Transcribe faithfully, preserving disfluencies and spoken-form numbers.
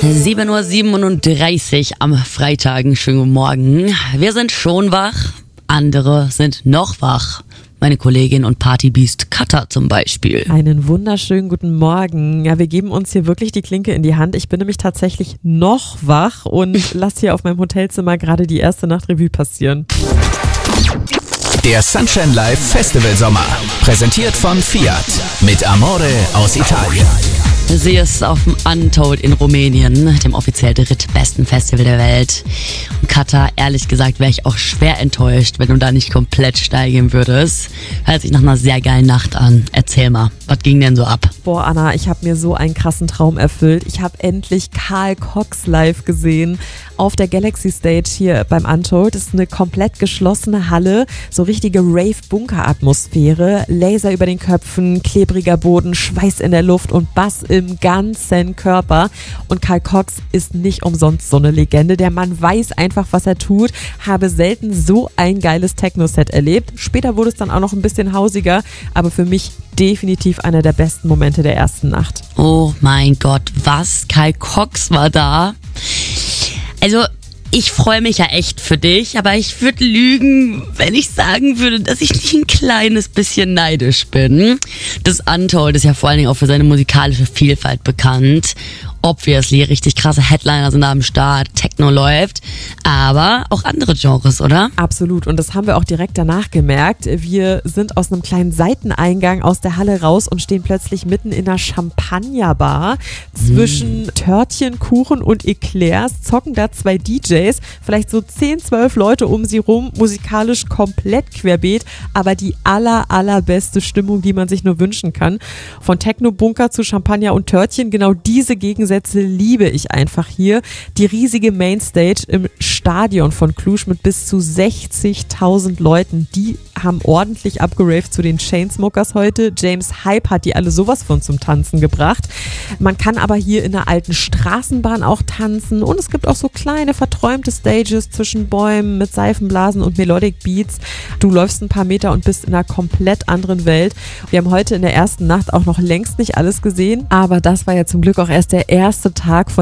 sieben Uhr siebenunddreißig am Freitag. Schönen guten Morgen. Wir sind schon wach, andere sind noch wach. Meine Kollegin und Partybeast Katha zum Beispiel. Einen wunderschönen guten Morgen. Ja, wir geben uns hier wirklich die Klinke in die Hand. Ich bin nämlich tatsächlich noch wach und lasse hier auf meinem Hotelzimmer gerade die erste Nacht Revue passieren. Der Sunshine Live Festival Sommer, präsentiert von Fiat, mit Amore aus Italien. Sie ist auf dem Untold in Rumänien, dem offiziell drittbesten Festival der Welt. Und Katha, ehrlich gesagt, wäre ich auch schwer enttäuscht, wenn du da nicht komplett steigen würdest. Hört sich nach einer sehr geilen Nacht an. Erzähl mal, was ging denn so ab? Boah, Anna, ich habe mir so einen krassen Traum erfüllt. Ich habe endlich Carl Cox live gesehen auf der Galaxy Stage hier beim Untold. Das ist eine komplett geschlossene Halle, so richtige Rave-Bunker-Atmosphäre, Laser über den Köpfen, klebriger Boden, Schweiß in der Luft und Bass im ganzen Körper. Und Carl Cox ist nicht umsonst so eine Legende. Der Mann weiß einfach, was er tut. Habe selten so ein geiles Techno-Set erlebt. Später wurde es dann auch noch ein bisschen hausiger, aber für mich definitiv einer der besten Momente der ersten Nacht. Oh mein Gott, was? Carl Cox war da? Also, ich freue mich ja echt für dich, aber ich würde lügen, wenn ich sagen würde, dass ich nicht ein kleines bisschen neidisch bin. Das Untold ist ja vor allen Dingen auch für seine musikalische Vielfalt bekannt. Obviously, richtig krasse Headliner sind da am Start, Techno läuft, aber auch andere Genres, oder? Absolut, und das haben wir auch direkt danach gemerkt. Wir sind aus einem kleinen Seiteneingang aus der Halle raus und stehen plötzlich mitten in einer Champagnerbar. Zwischen mm. Törtchen, Kuchen und Eclairs zocken da zwei D Js, vielleicht so zehn, zwölf Leute um sie rum, musikalisch komplett querbeet, aber die aller, allerbeste Stimmung, die man sich nur wünschen kann. Von Techno-Bunker zu Champagner und Törtchen, genau diese Gegensätze liebe ich einfach hier. Die riesige Mainstage im Stadion von Cluj mit bis zu sechzigtausend Leuten, die haben ordentlich abgeraved zu den Chainsmokers heute. James Hype hat die alle sowas von zum Tanzen gebracht. Man kann aber hier in einer alten Straßenbahn auch tanzen und es gibt auch so kleine verträumte Stages zwischen Bäumen mit Seifenblasen und Melodic Beats. Du läufst ein paar Meter und bist in einer komplett anderen Welt. Wir haben heute in der ersten Nacht auch noch längst nicht alles gesehen, aber das war ja zum Glück auch erst der erste Tag von